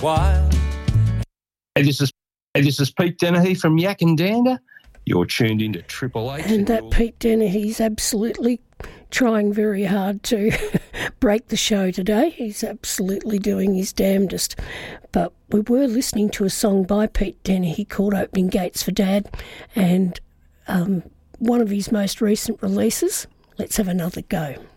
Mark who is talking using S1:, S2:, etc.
S1: while. Hey, this is Pete Dennehy from Yak and Dander. You're tuned into Triple H.
S2: And that Pete Dennehy's absolutely trying very hard to break the show today. He's absolutely doing his damnedest. But we were listening to a song by Pete Dennehy called Opening Gates for Dad, and one of his most recent releases. Let's have another go.